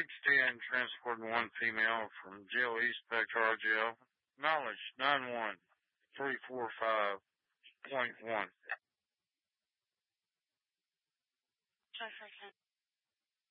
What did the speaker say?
610, transporting one female from jail east back to our jail. Knowledge 91345.1.